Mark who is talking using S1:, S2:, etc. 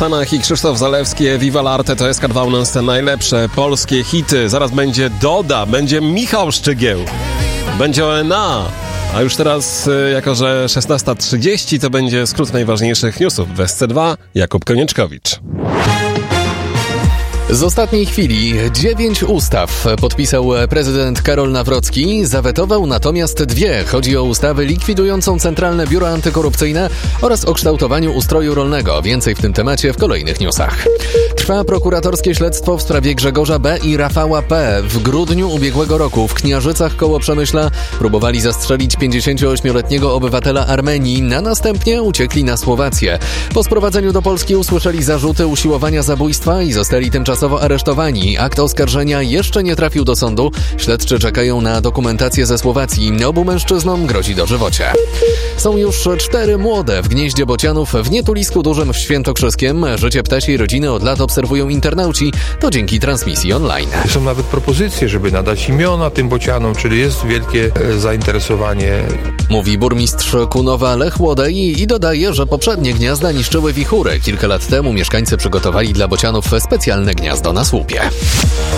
S1: Sanach i Krzysztof Zalewski, Viva l'Arte to SK2 u nas te najlepsze polskie hity. Zaraz będzie Doda, będzie Michał Szczygieł, będzie ONA. A już teraz, jako że 16:30, to będzie skrót najważniejszych newsów w SC2. Jakub Konieczkowicz.
S2: Z ostatniej chwili 9 ustaw podpisał prezydent Karol Nawrocki, zawetował natomiast 2. Chodzi o ustawę likwidującą Centralne Biuro Antykorupcyjne oraz o kształtowaniu ustroju rolnego. Więcej w tym temacie w kolejnych newsach. Trwa prokuratorskie śledztwo w sprawie Grzegorza B. i Rafała P. W grudniu ubiegłego roku w Kniarzycach koło Przemyśla próbowali zastrzelić 58-letniego obywatela Armenii, a następnie uciekli na Słowację. Po sprowadzeniu do Polski usłyszeli zarzuty usiłowania zabójstwa i zostali tymczasowo aresztowani. Akt oskarżenia jeszcze nie trafił do sądu. Śledczy czekają na dokumentację ze Słowacji. Obu mężczyznom grozi dożywocie. Są już 4 młode w gnieździe bocianów w Nietulisku Dużym w Świętokrzyskiem. Życie ptasiej rodziny od lat obserwują internauci. To dzięki transmisji online.
S3: Są nawet propozycje, żeby nadać imiona tym bocianom, czyli jest wielkie zainteresowanie.
S2: Mówi burmistrz Kunowa Lech Łodej i dodaje, że poprzednie gniazda niszczyły wichury. Kilka lat temu mieszkańcy przygotowali dla bocianów specjalne gniazdo na słupie.